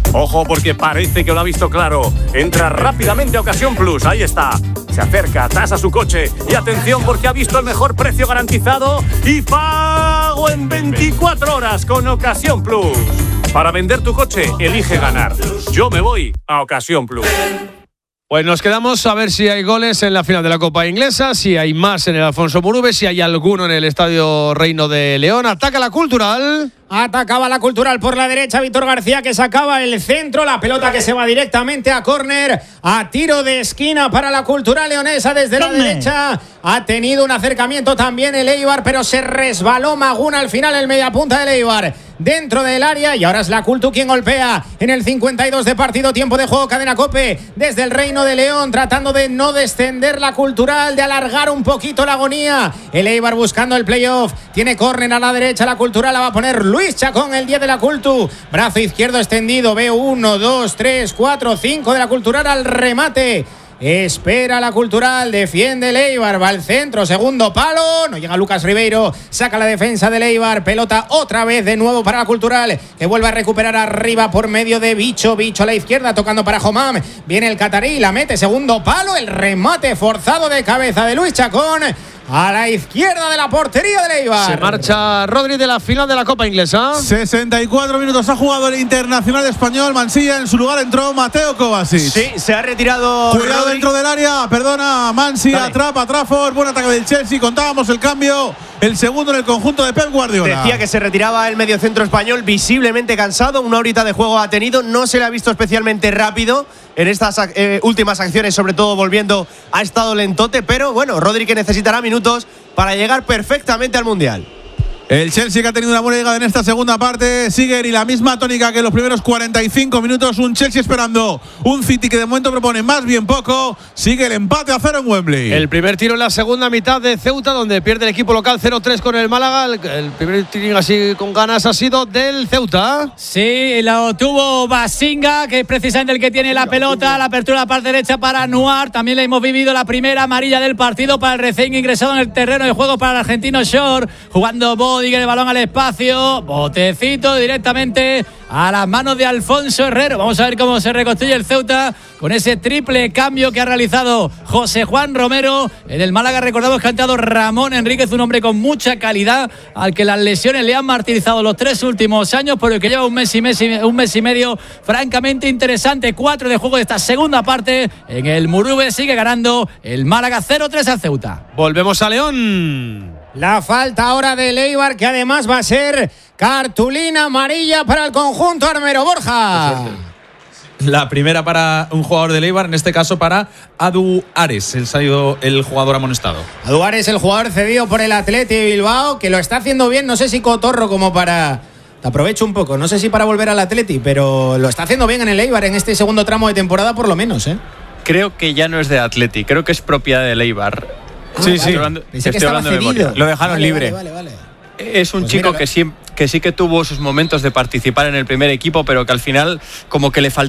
Ojo, porque parece que lo ha visto claro. Entra rápidamente a Ocasión Plus. Ahí está. Se acerca, tasa su coche. Y atención, porque ha visto el mejor precio garantizado y pago en 24 horas con Ocasión Plus. Para vender tu coche, elige ganar. Yo me voy a Ocasión Plus. Pues nos quedamos a ver si hay goles en la final de la Copa Inglesa, si hay más en el Alfonso Murube, si hay alguno en el Estadio Reino de León. Ataca la Cultural. Atacaba la Cultural por la derecha, Víctor García, que sacaba el centro, la pelota que se va directamente a córner, a tiro de esquina para la Cultural leonesa desde la derecha. Ha tenido un acercamiento también el Eibar, pero se resbaló Maguna al final, el mediapunta del Eibar dentro del área, y ahora es la Cultu quien golpea en el 52 de partido, tiempo de juego, Cadena COPE desde el Reino de León, tratando de no descender la Cultural, de alargar un poquito la agonía. El Eibar buscando el playoff, tiene córner a la derecha, la Cultural la va a poner Luis Chacón, el 10 de la Cultu, brazo izquierdo extendido, ve 1, 2, 3, 4, 5 de la Cultural al remate. Espera la Cultural, defiende el Eibar, va al centro, segundo palo, no llega Lucas Ribeiro, saca la defensa del Eibar, pelota otra vez de nuevo para la Cultural, que vuelve a recuperar arriba por medio de Bicho a la izquierda, tocando para Homam, viene el catarí, la mete, segundo palo, el remate forzado de cabeza de Luis Chacón, a la izquierda de la portería del Eibar. Se marcha Rodri de la final de la Copa Inglesa. 64 minutos ha jugado el internacional español Mansilla. En su lugar entró Mateo Kovacic. Sí, se ha retirado. Cuidado Rodri. Dentro del área, perdona, Mansilla, atrapa a Trafford. Buen ataque del Chelsea. Contábamos el cambio, el segundo en el conjunto de Pep Guardiola. Decía que se retiraba el mediocentro español, visiblemente cansado. Una horita de juego ha tenido. No se le ha visto especialmente rápido en estas últimas acciones, sobre todo volviendo, ha estado lentote. Pero bueno, Rodri, que necesitará minutos para llegar perfectamente al Mundial. El Chelsea, que ha tenido una buena llegada en esta segunda parte, sigue y la misma tónica que en los primeros 45 minutos. Un Chelsea esperando un City que de momento propone más bien poco. Sigue el empate a 0 en Wembley. El primer tiro en la segunda mitad de Ceuta, donde pierde el equipo local 0-3 con el Málaga. El primer tiro así con ganas ha sido del Ceuta. Sí, lo tuvo Basinga, que es precisamente el que tiene la pelota. La apertura a la parte derecha para Anuar. También le hemos vivido la primera amarilla del partido para el recién ingresado en el terreno de juego para el argentino Shore, jugando Bodiger, el balón al espacio, botecito directamente a las manos de Alfonso Herrero. Vamos a ver cómo se reconstruye el Ceuta con ese triple cambio que ha realizado José Juan Romero. En el Málaga, recordamos que ha entrado Ramón Enríquez, un hombre con mucha calidad, al que las lesiones le han martirizado los 3 últimos años, por el que lleva un mes y medio francamente interesante. 4 de juego de esta segunda parte en el Murube. Sigue ganando el Málaga 0-3 al Ceuta. Volvemos a León. La falta ahora del Eibar, que además va a ser cartulina amarilla para el conjunto armero. Borja. La primera para un jugador del Eibar, en este caso para Adu Ares, el jugador amonestado. Adu Ares, el jugador cedido por el Athletic Bilbao, que lo está haciendo bien, no sé si cotorro como para... Te aprovecho un poco, no sé si para volver al Athletic, pero lo está haciendo bien en el Eibar en este segundo tramo de temporada por lo menos, ¿eh? Creo que ya no es de Athletic, creo que es propiedad del Eibar. Sí. Estoy hablando de memoria. Lo dejaron libre. Vale. Es un chico que sí que tuvo sus momentos de participar en el primer equipo, pero que al final como que le faltaba